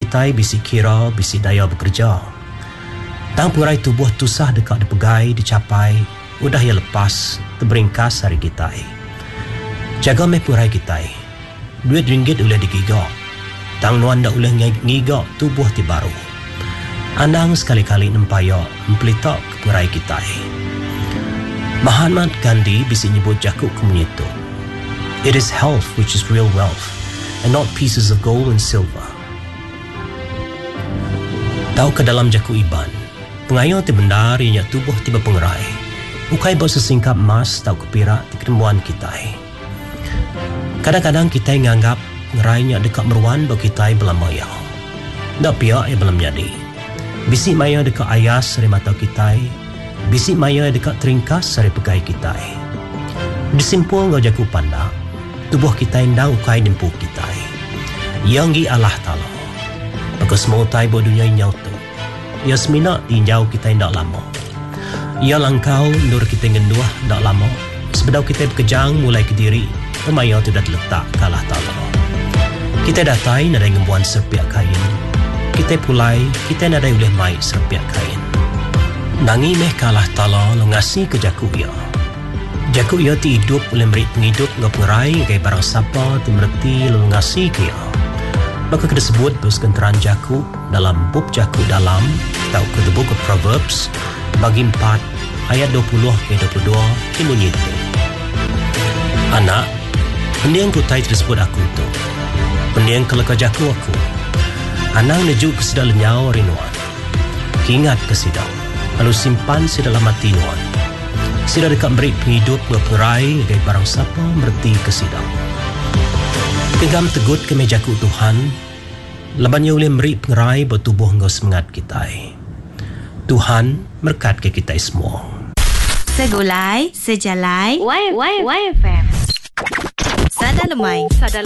kita bisi kira, bisi daya bekerja. Tang purai tubuh tusah dekat dipegai, dicapai, udah ya lepas, terberingkas hari kita. Jaga meh purai kita. Duit ringgit boleh digigak. Tang nuan dah boleh ngigak tubuh ti baru. Andang sekali-kali nempaya mempelitak ke purai kita. Mahatma Gandhi bisi nyebut jakuk kemunyitu. It is health which is real wealth, and not pieces of gold and silver. Tahu ke dalam jakuk iban, pengayau ti bendar yang tubuh tiba pengerai. Bukai bawa sesingkap emas tahu ke pirak di ketemuan kita. Kadang-kadang kita nganggap ngerainya dekat meruan bahawa kita belam maya. Tak pihak yang belam jadi. Bisik maya dekat ayas dari mata kita. Bisik maya dekat teringkas dari pegai kita. Disimpul ngau jaku pandak, tubuh kita indang ukai dimpu kita. Yang gi Allah Ta'ala. Maka semua utai bahawa dunia inyau tu. Ia semina tinjau kita indak lama. Ia langkau nur kita ngenduah indak lama. Sebedau kita berkejang mulai ke diri. Maya tidak terletak ke Allah Ta'ala. Kita datai nadai ngembuan serpiak kain. Kita pulai, kita nadai boleh mai serpiak kain. Nangi meh ke Allah Ta'ala lo ngasih ke jakuk ia. Jakuk ia ti hidup boleh beri penghidup ngau pengerai gaya barang siapa ti mereti lo ngasih ke ia. Maka kita sebut bersekenteran jakuk dalam bub jakuk dalam atau ke the book of Proverbs bagi 4 ayat 20 ke 22 bunyi itu. Anak, pendiang kutai tersebut aku tu. Pendiang kelaka jaku aku. Anang nejuk ke sedang lenyau rinuan. Ingat ke sidang. Lalu simpan si dalam hati nuan. Sida dekat beri penghidup berperai gaya barang siapa merti ke sidang. Genggam tegut ke mejaku Tuhan. Labannya boleh beri pengerai bertubuh ngau semangat kita. Tuhan berkat ke kita semua. Segulai, sejalai, YFM. Sada lemai.